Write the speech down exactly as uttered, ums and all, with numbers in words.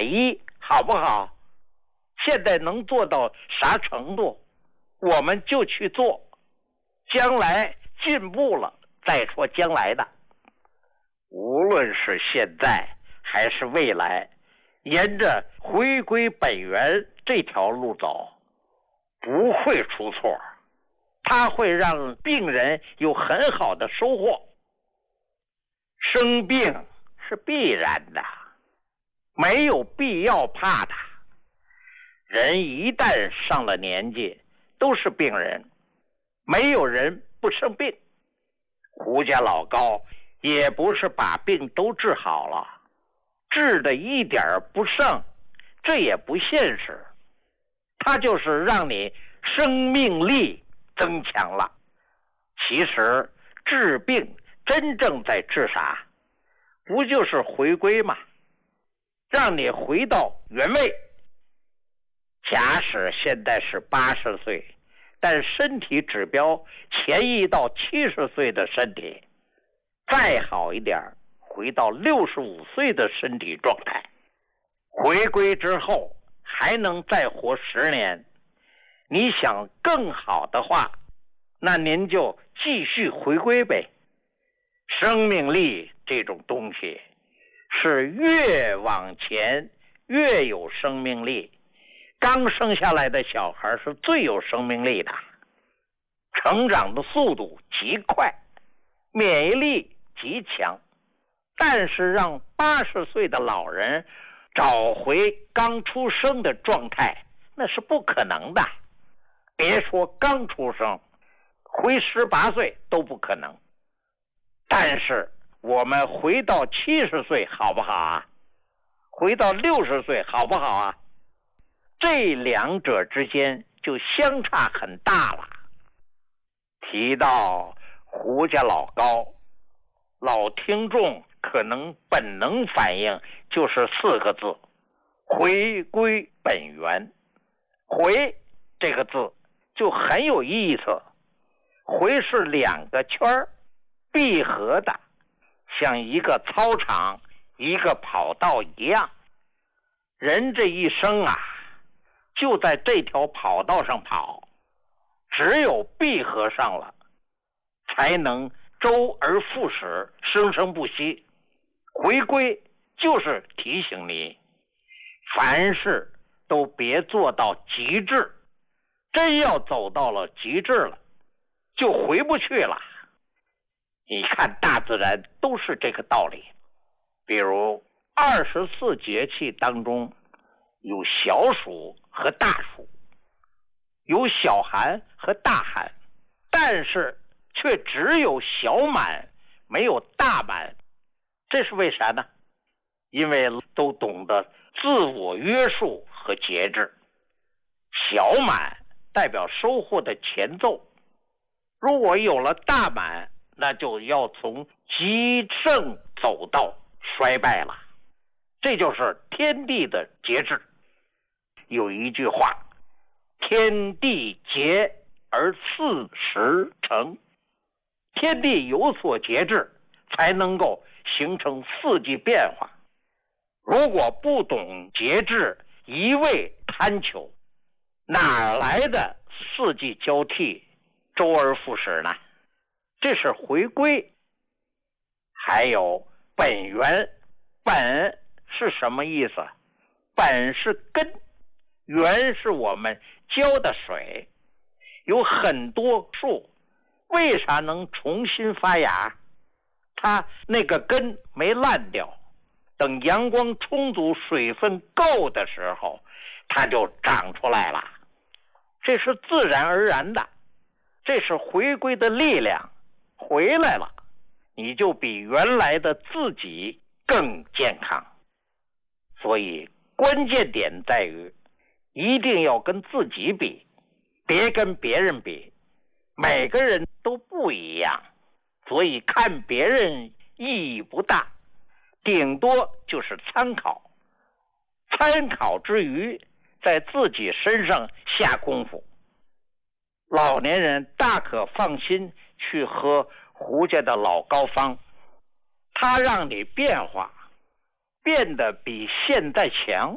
一，好不好？现在能做到啥程度，我们就去做，将来进步了再说将来的。无论是现在还是未来，沿着回归本源这条路走，不会出错，它会让病人有很好的收获。生病是必然的，没有必要怕它。人一旦上了年纪，都是病人，没有人不生病。胡家老高也不是把病都治好了，治的一点不剩，这也不现实。他就是让你生命力增强了。其实治病真正在治啥？不就是回归吗？让你回到原位。假使现在是八十岁，但身体指标前移到七十岁的身体，再好一点，回到六十五岁的身体状态。回归之后还能再活十年，你想更好的话，那您就继续回归呗。生命力这种东西是越往前越有生命力。刚生下来的小孩是最有生命力的，成长的速度极快，免疫力极强。但是让八十岁的老人找回刚出生的状态，那是不可能的。别说刚出生，回十八岁都不可能。但是我们回到七十岁好不好啊？回到六十岁好不好啊？这两者之间就相差很大了。提到胡家老高，老听众可能本能反应就是四个字：回归本源。回这个字就很有意思，回是两个圈闭合的，像一个操场一个跑道一样。人这一生啊，就在这条跑道上跑，只有闭合上了，才能周而复始，生生不息。回归就是提醒你，凡事都别做到极致，真要走到了极致了，就回不去了。你看大自然都是这个道理。比如二十四节气当中有小暑和大暑，有小寒和大寒，但是却只有小满没有大满。这是为啥呢？因为都懂得自我约束和节制。小满代表收获的前奏，如果有了大满，那就要从极盛走到衰败了。这就是天地的节制。有一句话，天地节而四时成，天地有所节制，才能够形成四季变化。如果不懂节制，一味贪求，哪来的四季交替，周而复始呢？这是回归。还有本源，本是什么意思？本是根，源是我们浇的水。有很多树为啥能重新发芽？它那个根没烂掉，等阳光充足水分够的时候，它就长出来了。这是自然而然的，这是回归的力量。回来了，你就比原来的自己更健康。所以关键点在于一定要跟自己比，别跟别人比。每个人都不一样，所以看别人意义不大，顶多就是参考。参考之余，在自己身上下功夫。老年人大可放心去喝胡家的老膏方，它让你变化，变得比现在强。